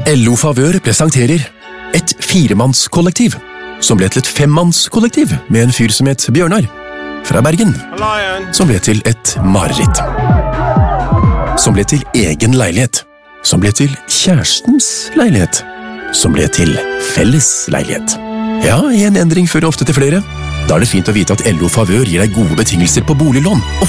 LO Favør presenterer et firemannskollektiv, som ble til et femmannskollektiv med en fyr som het Bjørnar, fra Bergen, som ble til et mareritt. Som ble til egen leilighet, som ble til kjærestens leilighet, som ble til felles leilighet. Ja, en endring fører ofte til flere. Da er det fint å vite at LO Favør gir deg gode betingelser på boliglån og